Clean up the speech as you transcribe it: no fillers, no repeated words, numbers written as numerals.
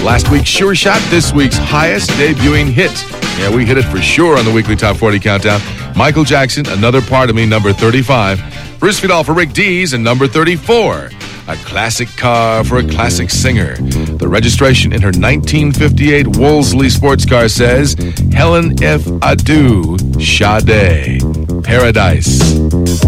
Last week's Sure Shot, this week's highest debuting hit. Yeah, we hit it for sure on the weekly Top 40 Countdown. Michael Jackson, Another Part of Me, number 35. Bruce Vidal for Rick Dees, and number 34. A classic car for a classic singer. The registration in her 1958 Wolseley sports car says, Helen F. Adu, Sade, Paradise.